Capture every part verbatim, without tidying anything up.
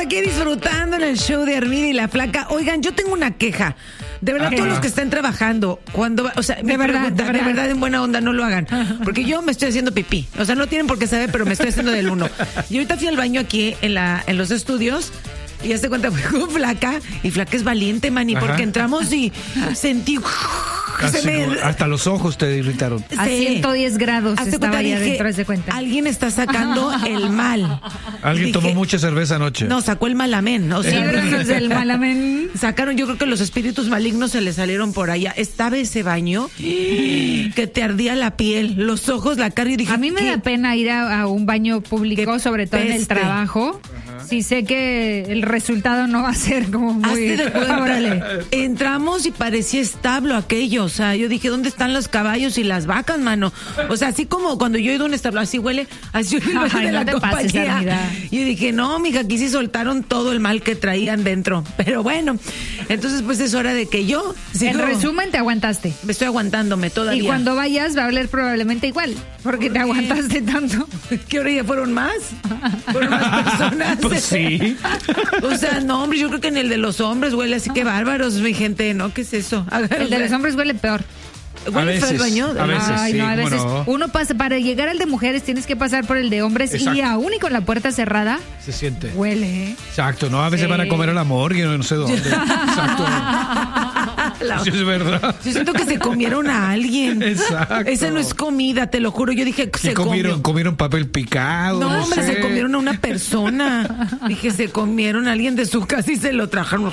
aquí disfrutando en el show de Armida y la Flaca. Oigan, yo tengo una queja. De verdad, Ajá. todos los que están trabajando, cuando, o sea, De verdad, pregunta, de verdad. de verdad, en buena onda, no lo hagan. Porque yo me estoy haciendo pipí. O sea, no tienen por qué saber, pero me estoy haciendo del uno. Y ahorita fui al baño aquí en la, en los estudios. Y ya se cuenta, fue con Flaca. Y Flaca es valiente, mani, Ajá. porque entramos y sentí. Casi se me- no, hasta los ojos te irritaron. A Sí. ciento diez grados Hazte estaba cuenta, ya dije, dentro, haz de cuenta. alguien está sacando el mal. Alguien Dije, tomó mucha cerveza anoche. No, sacó el malamén. O sea, Líbranos del malamén. sacaron, yo creo que los espíritus malignos se le salieron por allá. Estaba ese baño que te ardía la piel, los ojos, la cara. Y dije, A mí me ¿qué? da pena ir a, a un baño público, Qué sobre todo en el peste. trabajo. Si sé que el resultado no va a ser como muy... Hazte de cuenta. Órale. Entramos y parecía establo aquello. O sea, yo dije, ¿dónde están los caballos y las vacas, mano? O sea, así como cuando yo he ido a un establo, así huele, así huele el baño Ay, de no la te pases, compañía. Armida. Y yo dije, no, mija, aquí sí soltaron todo el mal que traían dentro. Pero bueno, entonces pues es hora de que yo En sigo- resumen, te aguantaste. me estoy aguantándome todavía. Y cuando vayas va a oler probablemente igual, porque te aguantaste tanto. ¿Qué hora ya fueron más? ¿Fueron más personas? Pues sí. O sea, no, hombre, yo creo que en el de los hombres huele así que bárbaros, mi gente, ¿no? ¿Qué es eso? A ver, El de los hombres huele peor. ¿huele A feo el veces, baño? a veces. Ay, sí, no, a cómo veces no. uno pasa, para llegar al de mujeres tienes que pasar por el de hombres y Exacto. aún y con la puerta cerrada, Se siente. huele, ¿eh? Exacto, ¿no? A veces Sí. van a comer a la morgue, no, no sé dónde. Exacto. La- Sí, es verdad. Yo siento que se comieron a alguien. Exacto. Esa no es comida, te lo juro. Yo dije, ¿Qué se comieron? comió. ¿Comieron papel picado? No, No, hombre, sé. se comieron a una persona. Dije, se comieron a alguien de su casa y se lo trajeron.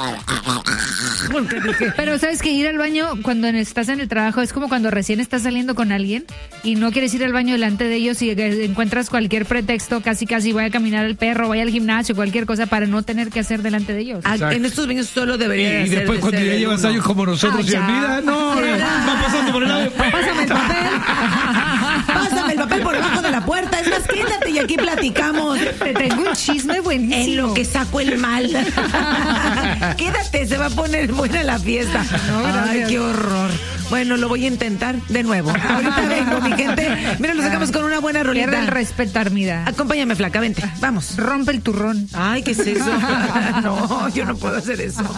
Porque dije, Pero sabes que ir al baño cuando estás en el trabajo es como cuando recién estás saliendo con alguien y no quieres ir al baño delante de ellos y encuentras cualquier pretexto, casi casi voy a caminar al perro, voy al gimnasio, cualquier cosa para no tener que hacer delante de ellos. a- Exacto. en estos baños solo debería de Y, y ser después de cuando ser ya el llevas uno. años como nosotros Ah, y ya. Armida, no, Sí, eh, ¿verdad? va pasando por el lado. Pásame el papel. Pásame el papel por debajo de la puerta. Es más, quédate y aquí platicamos. Te tengo un chisme buenísimo. En lo que saco el mal. Quédate, se va a poner buena la fiesta. No, Ay, gracias. qué horror. Bueno, lo voy a intentar de nuevo. Ahorita vengo, mi gente. Mira, lo sacamos con una buena Pierde el rolita. respeto, Armida. Acompáñame, Flaca, vente. Vamos. Rompe el turrón. Ay, ¿qué es eso? No, yo no puedo hacer eso.